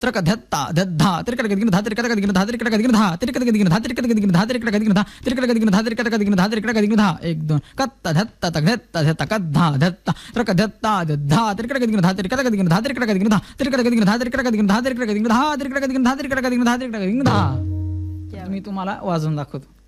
त्रक धत्ता धद्धा त्रिकट गदिगिन धा त्रिकट गदिगिन धा त्रिकट गदिगिन धा त्रिकट गदिगिन धा त्रिकट गदिगिन धा त्रिकट गदिगिन धा त्रिकट गदिगिन धा त्रिकट गदिगिन धा त्रिकट गदिगिन धा 1 2 कत्ता धत्ता तक धत्ता धत्ता कद्धा धत्ता त्रक धत्ता धद्धा त्रिकट गदिगिन धा त्रिकट गदिगिन धा त्रिकट गदिगिन धा त्रिकट गदिगिन धा त्रिकट गदिगिन धा त्रिकट गदिगिन धा त्रिकट गदिगिन धा त्रिकट गदिगिन धा त्रिकट गदिगिन धा. मी तुम्हाला वाजवून दाखवतो.